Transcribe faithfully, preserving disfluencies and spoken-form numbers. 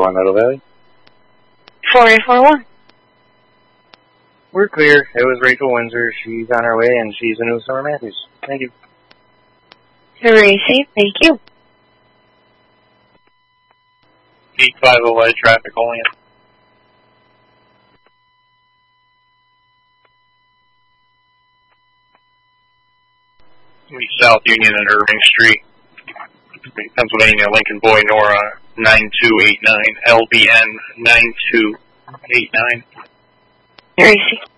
one, Meadow Valley. four eight four one. We're clear. It was Rachel Windsor. She's on her way, and she's a new Summer Matthews. Thank you. Racy, thank you. eight five oh light traffic only. South Union and Irving Street, Pennsylvania, Lincoln Boy, Nora, nine two eight nine, L B N nine two eight nine. Racy.